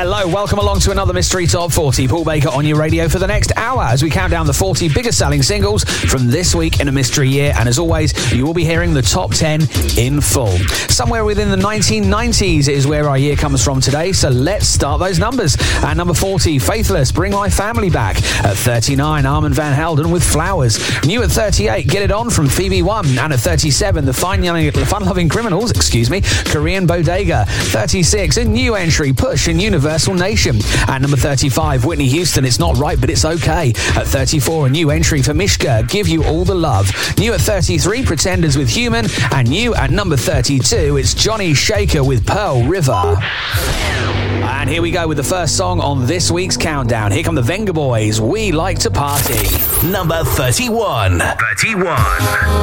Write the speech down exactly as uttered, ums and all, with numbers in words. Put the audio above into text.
Hello, welcome along to another Mystery Top forty. Paul Baker on your radio for the next hour as we count down the forty biggest selling singles from this week in a mystery year. And as always, you will be hearing the top ten in full. Somewhere within the nineteen nineties is where our year comes from today, so let's start those numbers. At number forty, Faithless, Bring My Family Back. At thirty-nine, Armand Van Helden with Flowers. New at thirty-eight, Get It On from Phoebe One. And at thirty-seven, the Fun-Loving Criminals, excuse me, Korean Bodega. thirty-six, a new entry, Push and Universal Nation. At number thirty-five, Whitney Houston, It's Not Right But It's Okay. At thirty-four, a new entry for Mishka, Give You All the Love. New at thirty-three, Pretenders with Human. And new at number thirty-two, it's Johnny Shaker with Pearl River. And here we go with the first song on this week's countdown. Here come the Venga Boys, We Like to Party. Number thirty-one. thirty-one.